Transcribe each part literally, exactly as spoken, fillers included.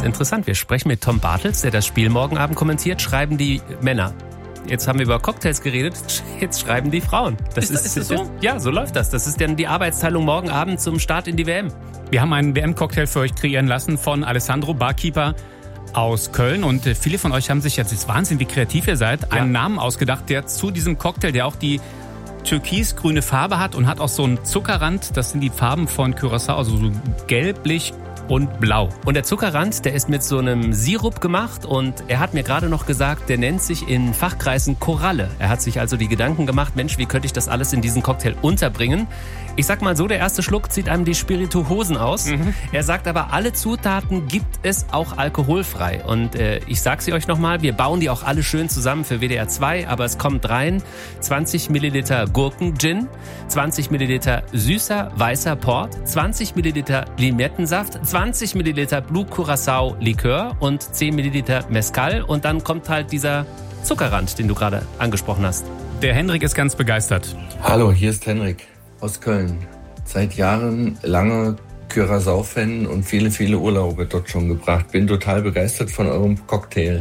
interessant. Wir sprechen mit Tom Bartels, der das Spiel morgen Abend kommentiert, schreiben die Männer. Jetzt haben wir über Cocktails geredet, jetzt schreiben die Frauen. Das ist, ist, ist das so? Ja, so läuft das. Das ist dann die Arbeitsteilung morgen Abend zum Start in die W M. Wir haben einen W M-Cocktail für euch kreieren lassen von Alessandro, Barkeeper aus Köln. Und viele von euch haben sich, jetzt ist Wahnsinn, wie kreativ ihr seid, einen ja. Namen ausgedacht, der zu diesem Cocktail, der auch die türkisgrüne Farbe hat und hat auch so einen Zuckerrand. Das sind die Farben von Curaçao, also so gelblich und blau. Und der Zuckerrand, der ist mit so einem Sirup gemacht und er hat mir gerade noch gesagt, der nennt sich in Fachkreisen Koralle. Er hat sich also die Gedanken gemacht, Mensch, wie könnte ich das alles in diesen Cocktail unterbringen? Ich sag mal so, der erste Schluck zieht einem die Spirituosen aus. Mhm. Er sagt aber, alle Zutaten gibt es auch alkoholfrei. Und äh, ich sag sie euch nochmal, wir bauen die auch alle schön zusammen für W D R zwei, aber es kommt rein zwanzig Milliliter Gurken-Gin, zwanzig Milliliter süßer weißer Port, zwanzig Milliliter Limettensaft, zwanzig Milliliter Blue Curaçao Likör und zehn Milliliter Mezcal. Und dann kommt halt dieser Zuckerrand, den du gerade angesprochen hast. Der Henrik ist ganz begeistert. Hallo, hier ist Henrik aus Köln. Seit Jahren lange Curaçao-Fan und viele, viele Urlaube dort schon gebracht. Bin total begeistert von eurem Cocktail.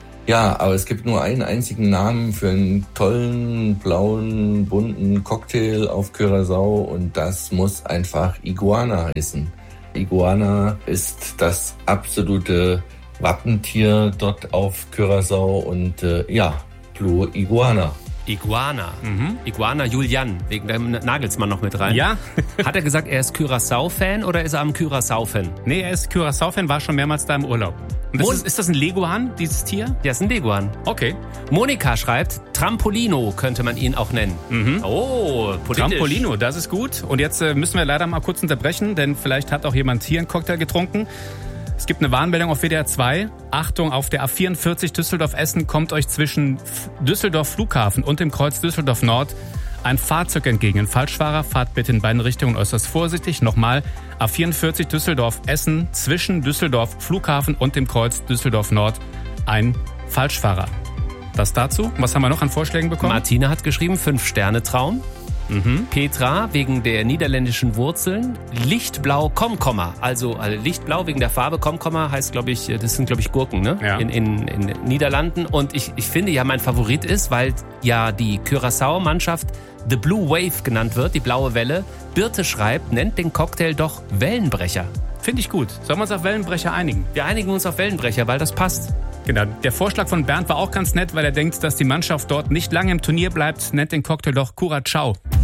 Ja, aber es gibt nur einen einzigen Namen für einen tollen, blauen, bunten Cocktail auf Curaçao und das muss einfach Iguana heißen. Iguana ist das absolute Wappentier dort auf Curaçao und äh, ja, Blue Iguana. Iguana. Mhm. Iguana Julian, wegen dem Nagelsmann noch mit rein. Ja. Hat er gesagt, er ist Curaçao-Fan oder ist er am Curaçao-Fan? Nee, er ist Curaçao-Fan, war schon mehrmals da im Urlaub. Und das Mon- ist, ist das ein Leguan, dieses Tier? Ja, ist ein Leguan. Okay. Monika schreibt, Trampolino könnte man ihn auch nennen. Mhm. Oh, politisch. Trampolino, das ist gut. Und jetzt äh, müssen wir leider mal kurz unterbrechen, denn vielleicht hat auch jemand hier einen Cocktail getrunken. Es gibt eine Warnmeldung auf W D R zwei. Achtung, auf der A vierundvierzig Düsseldorf-Essen kommt euch zwischen Düsseldorf Flughafen und dem Kreuz Düsseldorf Nord ein Fahrzeug entgegen. Ein Falschfahrer, fahrt bitte in beiden Richtungen äußerst vorsichtig. Nochmal, A vierundvierzig Düsseldorf-Essen zwischen Düsseldorf Flughafen und dem Kreuz Düsseldorf Nord ein Falschfahrer. Das dazu. Was haben wir noch an Vorschlägen bekommen? Martina hat geschrieben, Fünf-Sterne-Traum. Mhm. Petra wegen der niederländischen Wurzeln. Lichtblau Komkommer. Also, also Lichtblau wegen der Farbe. Komkommer heißt, glaube ich, das sind, glaube ich, Gurken, ne? Ja. In, in, in Niederlanden. Und ich, ich finde ja, mein Favorit ist, weil ja die Curaçao-Mannschaft The Blue Wave genannt wird, die blaue Welle. Birte schreibt, nennt den Cocktail doch Wellenbrecher. Finde ich gut. Sollen wir uns auf Wellenbrecher einigen? Wir einigen uns auf Wellenbrecher, weil das passt. Genau. Der Vorschlag von Bernd war auch ganz nett, weil er denkt, dass die Mannschaft dort nicht lange im Turnier bleibt. Nennt den Cocktail doch Curaçao.